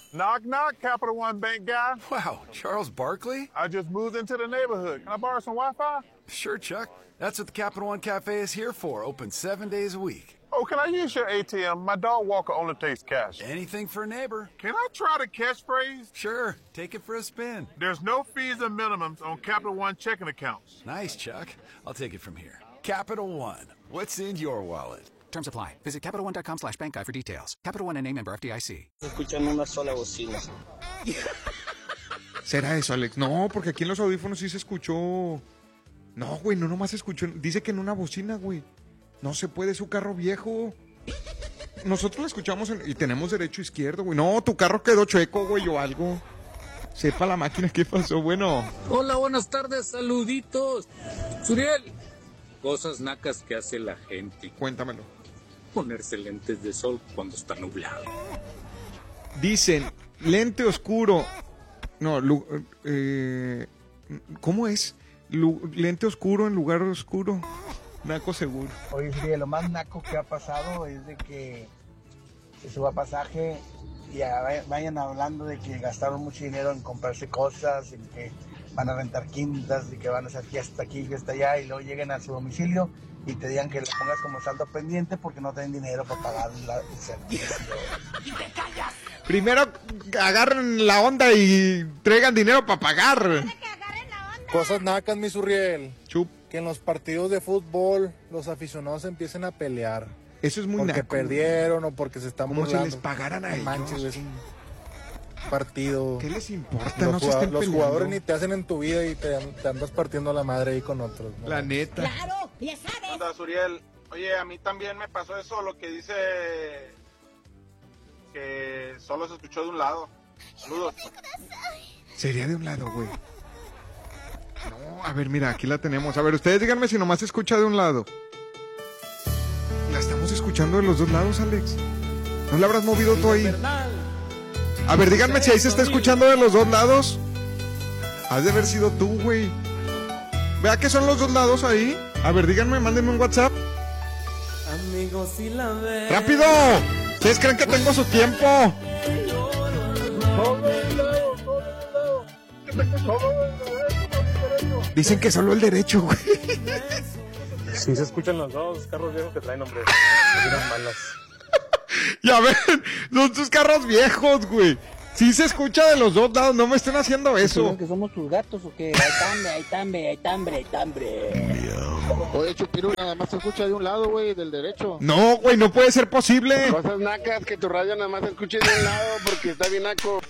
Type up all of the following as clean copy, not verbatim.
Knock, knock, Capital One Bank guy. Wow, Charles Barkley? I just moved into the neighborhood. Can I borrow some Wi-Fi? Sure, Chuck. That's what the Capital One Cafe is here for, open 7 days a week. Oh, can I use your ATM? My dog walker only takes cash. Anything for a neighbor. Can I try the catchphrase? Sure, take it for a spin. There's no fees or minimums on Capital One checking accounts. Nice, Chuck. I'll take it from here. Capital One. What's in your wallet? Terms apply. Visit CapitalOne.com/bankguy for details. Capital One and name member FDIC. Escuchan una sola bocina. ¿Será eso, Alex? No, porque aquí en los audífonos sí se escuchó. No, güey, no nomás se escuchó. Dice que en una bocina, güey. No se puede, su carro viejo. Nosotros lo escuchamos y tenemos derecho izquierdo, güey. No, tu carro quedó chueco, güey, o algo. Sepa la máquina qué pasó, bueno. Hola, buenas tardes, saluditos. Suriel, cosas nacas que hace la gente. Cuéntamelo. Ponerse lentes de sol cuando está nublado. Dicen, lente oscuro. No, ¿cómo es? Lente oscuro en lugar oscuro. Naco seguro. Oye, sí, lo más naco que ha pasado es de que se suba pasaje y vayan hablando de que gastaron mucho dinero en comprarse cosas, en que van a rentar quintas y que van a hacer fiesta aquí, fiesta allá, y luego lleguen a su domicilio y te digan que le pongas como saldo pendiente porque no tienen dinero para pagar el servicio. ¡Y te callas! Primero agarren la onda y traigan dinero para pagar. Cosas nacas, mi Surriel. Chup. Que en los partidos de fútbol los aficionados empiecen a pelear. Eso es muy porque naco. Porque perdieron o porque se están como burlando. si les pagaran a ellos. Manches, es un partido. ¿Qué les importa? No se estén los peleando. jugadores ni te hacen en tu vida y te andas partiendo la madre ahí con otros, ¿no? La neta. Claro, ya sabes. Anda, Suriel. Oye, a mí también me pasó eso, lo que dice que solo se escuchó de un lado. Saludos. Sería de un lado, güey. No, a ver, mira, aquí la tenemos. A ver, ustedes díganme si nomás se escucha de un lado. La estamos escuchando de los dos lados, Alex. ¿No la habrás movido tú ahí? A ver, díganme si ahí se está escuchando de los dos lados. Has de haber sido tú, güey. Vea que son los dos lados ahí. A ver, díganme, mándenme un WhatsApp. Amigos, y la ves. ¡Rápido! ¿Ustedes creen que tengo su tiempo? Dicen que solo el derecho, güey. Sí, se escuchan los dos carros viejos que traen, hombre. Malas. Ya ven, son tus carros viejos, güey. Sí se escucha de los dos lados, no me estén haciendo eso. ¿Que somos tus gatos o qué? Hay tambre. Oye, Chupiro, nada más se escucha de un lado, güey, del derecho. No, güey, no puede ser posible. Cosas nacas que tu radio nada más se escuche de un lado porque está bien naco.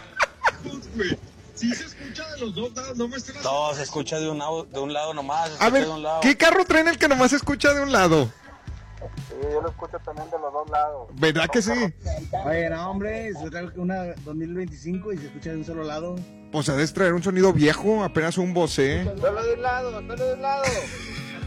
Sí se escucha de los dos lados, no me estén haciendo. No, se escucha de un lado nomás. A ver, ¿qué carro traen el que nomás se escucha de un lado? Sí, yo lo escucho también de los dos lados. ¿Verdad que sí? Oye, no, hombre, se trae una 2025 y se escucha de un solo lado. Pues ha de traer un sonido viejo, apenas un Bose. Solo de un lado.